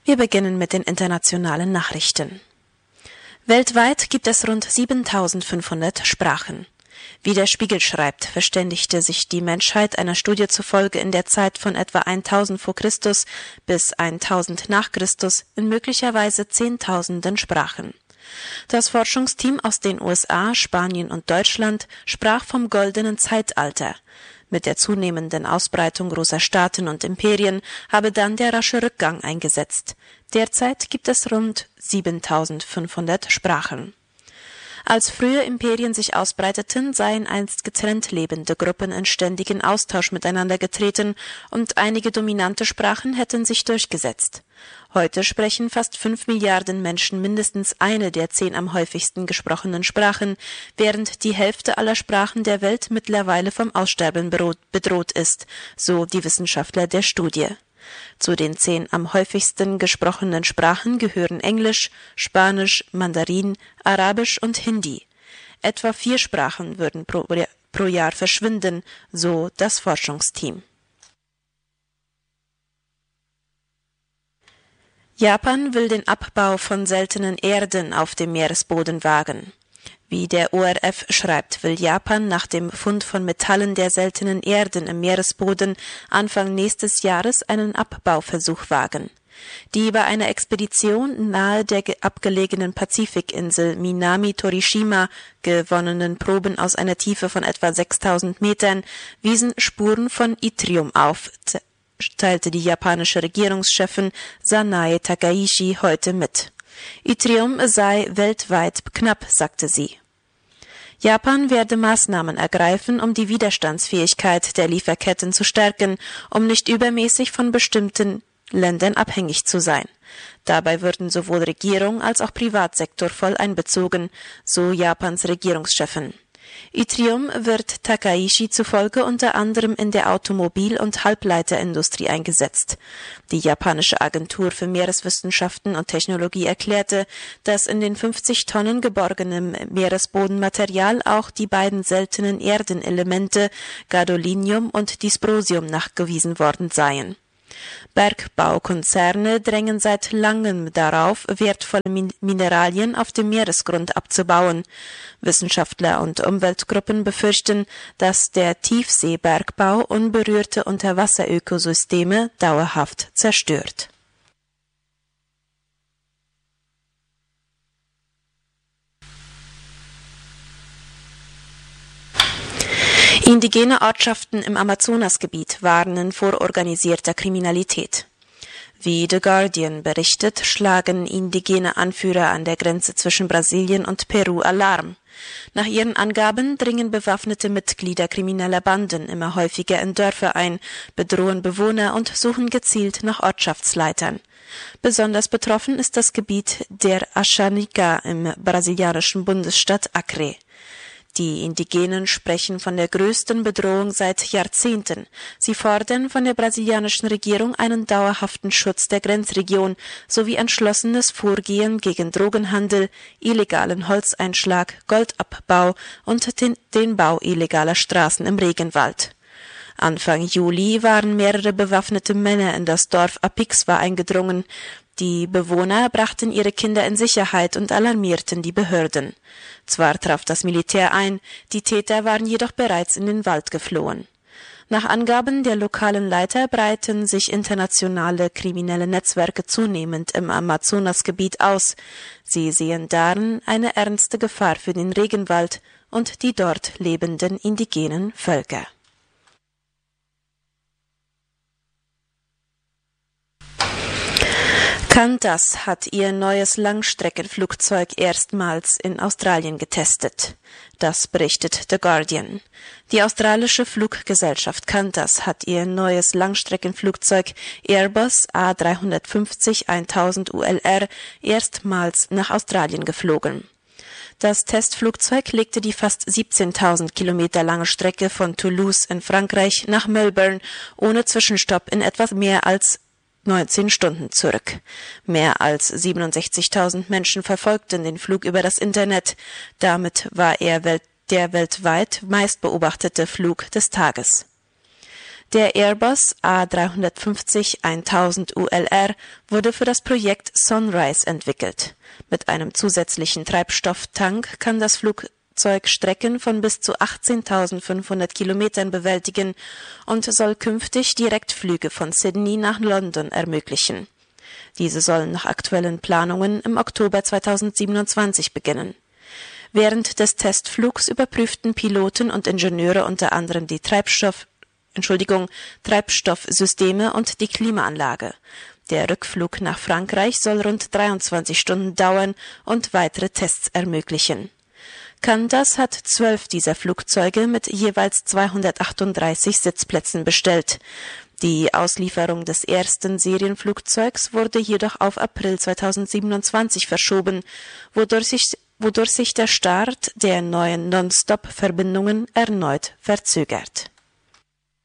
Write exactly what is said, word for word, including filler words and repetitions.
Wir beginnen mit den internationalen Nachrichten. Weltweit gibt es rund siebentausendfünfhundert Sprachen. Wie der Spiegel schreibt, verständigte sich die Menschheit einer Studie zufolge in der Zeit von etwa eintausend vor Christus bis eintausend nach Christus in möglicherweise Zehntausenden Sprachen. Das Forschungsteam aus den U S A, Spanien und Deutschland sprach vom goldenen Zeitalter. Mit der zunehmenden Ausbreitung großer Staaten und Imperien habe dann der rasche Rückgang eingesetzt. Derzeit gibt es rund siebentausendfünfhundert Sprachen. Als frühe Imperien sich ausbreiteten, seien einst getrennt lebende Gruppen in ständigen Austausch miteinander getreten und einige dominante Sprachen hätten sich durchgesetzt. Heute sprechen fast fünf Milliarden Menschen mindestens eine der zehn am häufigsten gesprochenen Sprachen, während die Hälfte aller Sprachen der Welt mittlerweile vom Aussterben bedroht ist, so die Wissenschaftler der Studie. Zu den zehn am häufigsten gesprochenen Sprachen gehören Englisch, Spanisch, Mandarin, Arabisch und Hindi. Etwa vier Sprachen würden pro, pro Jahr verschwinden, so das Forschungsteam. Japan will den Abbau von seltenen Erden auf dem Meeresboden wagen. Wie der O R F schreibt, will Japan nach dem Fund von Metallen der seltenen Erden im Meeresboden Anfang nächstes Jahres einen Abbauversuch wagen. Die bei einer Expedition nahe der abgelegenen Pazifikinsel Minami-Torishima gewonnenen Proben aus einer Tiefe von etwa sechstausend Metern wiesen Spuren von Yttrium auf, teilte die japanische Regierungschefin Sanae Takaichi heute mit. Yttrium sei weltweit knapp, sagte sie. Japan werde Maßnahmen ergreifen, um die Widerstandsfähigkeit der Lieferketten zu stärken, um nicht übermäßig von bestimmten Ländern abhängig zu sein. Dabei würden sowohl Regierung als auch Privatsektor voll einbezogen, so Japans Regierungschefin. Yttrium wird Takaichi zufolge unter anderem in der Automobil- und Halbleiterindustrie eingesetzt. Die japanische Agentur für Meereswissenschaften und Technologie erklärte, dass in den fünfzig Tonnen geborgenem Meeresbodenmaterial auch die beiden seltenen Erdenelemente Gadolinium und Dysprosium nachgewiesen worden seien. Bergbaukonzerne drängen seit langem darauf, wertvolle Min- Mineralien auf dem Meeresgrund abzubauen. Wissenschaftler und Umweltgruppen befürchten, dass der Tiefseebergbau unberührte Unterwasserökosysteme dauerhaft zerstört. Indigene Ortschaften im Amazonasgebiet warnen vor organisierter Kriminalität. Wie The Guardian berichtet, schlagen indigene Anführer an der Grenze zwischen Brasilien und Peru Alarm. Nach ihren Angaben dringen bewaffnete Mitglieder krimineller Banden immer häufiger in Dörfer ein, bedrohen Bewohner und suchen gezielt nach Ortschaftsleitern. Besonders betroffen ist das Gebiet der Ashanika im brasilianischen Bundesstaat Acre. Die Indigenen sprechen von der größten Bedrohung seit Jahrzehnten. Sie fordern von der brasilianischen Regierung einen dauerhaften Schutz der Grenzregion sowie entschlossenes Vorgehen gegen Drogenhandel, illegalen Holzeinschlag, Goldabbau und den, den Bau illegaler Straßen im Regenwald. Anfang Juli waren mehrere bewaffnete Männer in das Dorf Apixwa eingedrungen. Die Bewohner brachten ihre Kinder in Sicherheit und alarmierten die Behörden. Zwar traf das Militär ein, die Täter waren jedoch bereits in den Wald geflohen. Nach Angaben der lokalen Leiter breiten sich internationale kriminelle Netzwerke zunehmend im Amazonasgebiet aus. Sie sehen darin eine ernste Gefahr für den Regenwald und die dort lebenden indigenen Völker. Qantas hat ihr neues Langstreckenflugzeug erstmals in Australien getestet. Das berichtet The Guardian. Die australische Fluggesellschaft Qantas hat ihr neues Langstreckenflugzeug Airbus A drei fünfzig tausend U L R erstmals nach Australien geflogen. Das Testflugzeug legte die fast siebzehntausend Kilometer lange Strecke von Toulouse in Frankreich nach Melbourne ohne Zwischenstopp in etwas mehr als neunzehn Stunden zurück. Mehr als siebenundsechzigtausend Menschen verfolgten den Flug über das Internet. Damit war er Welt- der weltweit meistbeobachtete Flug des Tages. Der Airbus A drei fünfzig tausend U L R wurde für das Projekt Sunrise entwickelt. Mit einem zusätzlichen Treibstofftank kann das Flugzeug Strecken von bis zu achtzehntausendfünfhundert Kilometern bewältigen und soll künftig Direktflüge von Sydney nach London ermöglichen. Diese sollen nach aktuellen Planungen im Oktober zweitausendsiebenundzwanzig beginnen. Während des Testflugs überprüften Piloten und Ingenieure unter anderem die Treibstoff Entschuldigung, Treibstoffsysteme und die Klimaanlage. Der Rückflug nach Frankreich soll rund dreiundzwanzig Stunden dauern und weitere Tests ermöglichen. Qantas hat zwölf dieser Flugzeuge mit jeweils zweihundertachtunddreißig Sitzplätzen bestellt. Die Auslieferung des ersten Serienflugzeugs wurde jedoch auf April zweitausendsiebenundzwanzig verschoben, wodurch sich, wodurch sich der Start der neuen Non-Stop-Verbindungen erneut verzögert.